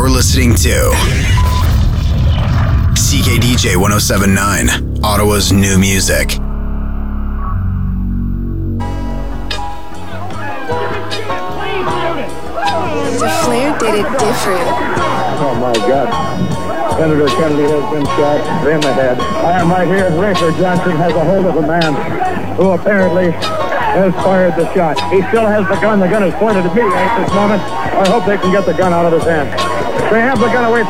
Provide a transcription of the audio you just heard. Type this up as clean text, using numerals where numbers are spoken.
You're listening to CKDJ 107.9, Ottawa's new music. The Flair did it different. Oh my God. Senator Kennedy has been shot in the head. I am right here. Rafer Johnson has a hold of a man who apparently has fired the shot. He still has the gun. The gun is pointed at me at this moment. I hope they can get the gun out of his hand. They have the gun away from